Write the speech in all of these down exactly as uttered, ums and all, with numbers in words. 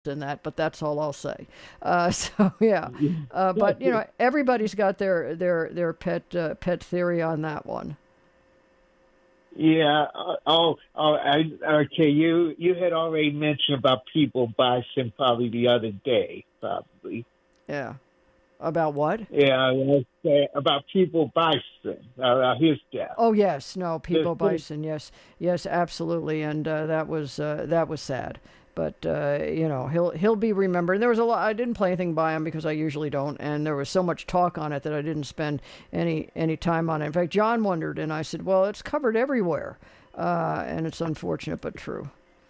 in that, but that's all I'll say. Uh, so yeah, uh, but you know, everybody's got their their their pet uh, pet theory on that one. Yeah. Uh, oh. Oh. I, okay. You you had already mentioned about people bison probably the other day, probably. Yeah. About what? Yeah. I was saying about people bison. Uh, his death. Oh yes, no, Peebo This- Bison. Yes, yes, absolutely, and uh, that was uh, that was sad. But uh, you know, he'll he'll be remembered. And there was a lot. I didn't play anything by him because I usually don't, and there was so much talk on it that I didn't spend any any time on it. In fact, John wondered, and I said, "Well, it's covered everywhere," uh, and it's unfortunate but true.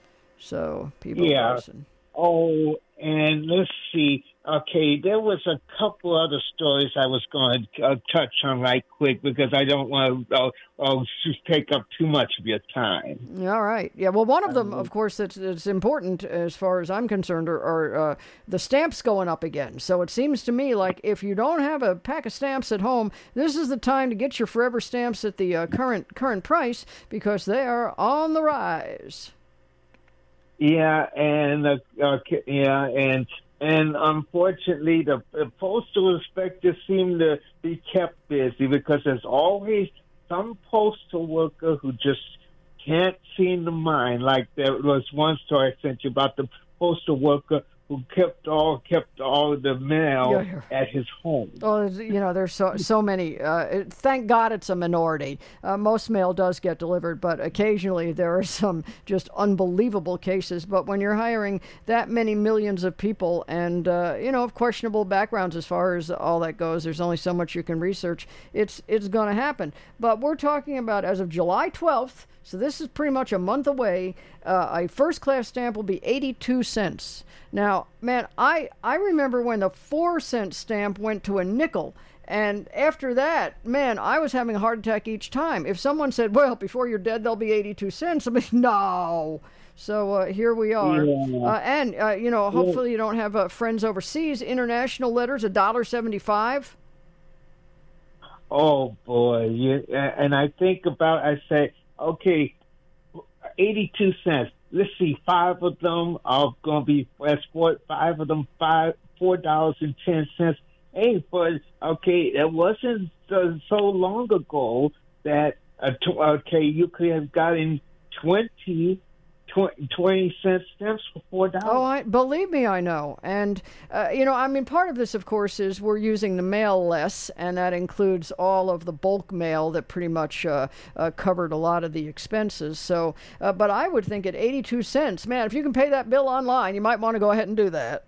So, Peebo Yeah. Bison. Oh, and let's see. Okay, there was a couple other stories I was going to uh, touch on right quick because I don't want to uh, uh, just take up too much of your time. All right. Yeah. Well, one of them, of course, that's, that's important as far as I'm concerned, are, are uh, the stamps going up again. So it seems to me like if you don't have a pack of stamps at home, this is the time to get your forever stamps at the uh, current current price because they are on the rise. Yeah, and uh, okay, yeah, and and unfortunately, the, the postal inspectors seem to be kept busy because there's always some postal worker who just can't seem to mind. Like there was one story I sent you about the postal worker who kept all kept all of the mail Yeah, yeah. at his home. Well, you know, there's so so many. Uh, it- thank God it's a minority. Uh, most mail does get delivered, but occasionally there are some just unbelievable cases. But when you're hiring that many millions of people and, uh, you know, of questionable backgrounds as far as all that goes, there's only so much you can research. It's, it's going to happen. But we're talking about as of July twelfth, so this is pretty much a month away, uh, a first-class stamp will be eighty-two cents. Now, man, I, I remember when the four cent stamp went to a nickel. And after that, man, I was having a heart attack each time. If someone said, well, before you're dead, there'll be eighty-two cents, I'd be, no. So uh, here we are. Yeah. Uh, and, uh, you know, hopefully you don't have uh, friends overseas. International letters, one dollar seventy-five. Oh boy, you, and I think about I say, okay, eighty-two cents. Let's see, five of them are going to be that's four, five of them five four dollars and ten cents. Hey, but okay, it wasn't uh, so long ago that uh, t- okay you could have gotten twenty. twenty cent stamps for four dollars. Oh, I believe me, I know. And, uh, you know, I mean, part of this, of course, is we're using the mail less, and that includes all of the bulk mail that pretty much uh, uh, covered a lot of the expenses. So, uh, but I would think at eighty-two cents, man, if you can pay that bill online, you might want to go ahead and do that.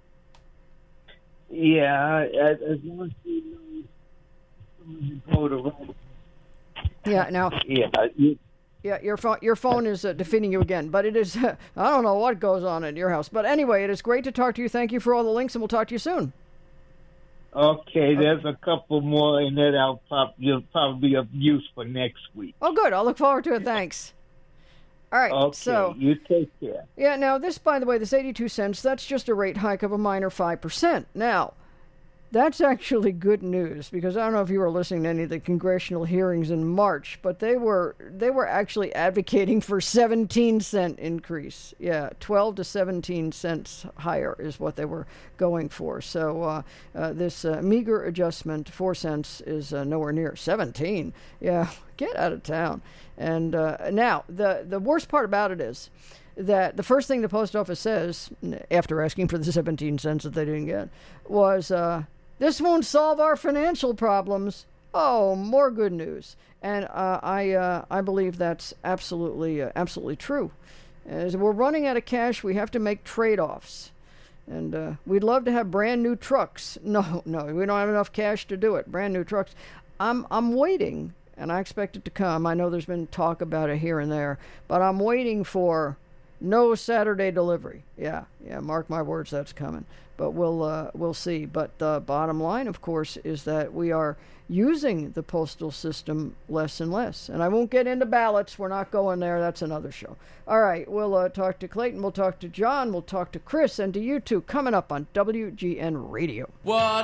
Yeah, as, as long as you know you go to right. Yeah, now... Yeah, you, Yeah, your phone your phone is uh, defeating you again, but it is, uh, I don't know what goes on at your house. But anyway, it is great to talk to you. Thank you for all the links, and we'll talk to you soon. Okay, there's a couple more in there that'll probably, probably be of use for next week. Oh, good. I'll look forward to it. Thanks. All right, Okay, so... you take care. Yeah, now this, by the way, this eighty-two cents, that's just a rate hike of a minor five percent. Now, that's actually good news because I don't know if you were listening to any of the congressional hearings in March, but they were they were actually advocating for seventeen cent increase. Yeah, twelve to seventeen cents higher is what they were going for. So uh, uh, this uh, meager adjustment, four cents, is uh, nowhere near seventeen. Yeah, get out of town. And uh, now the the worst part about it is that the first thing the post office says, after asking for the seventeen cents that they didn't get, was, uh, this won't solve our financial problems. Oh, more good news. And uh, I uh, I believe that's absolutely, uh, absolutely true. As we're running out of cash, we have to make trade-offs. And uh, we'd love to have brand new trucks. No, no, we don't have enough cash to do it. Brand new trucks. I'm I'm waiting, and I expect it to come. I know there's been talk about it here and there, but I'm waiting for no Saturday delivery. Yeah, yeah, mark my words, that's coming. But we'll uh, we'll see. But the bottom line, of course, is that we are using the postal system less and less. And I won't get into ballots. We're not going there. That's another show. All right, we'll uh, talk to Clayton. We'll talk to John. We'll talk to Chris and to you two coming up on W G N Radio. What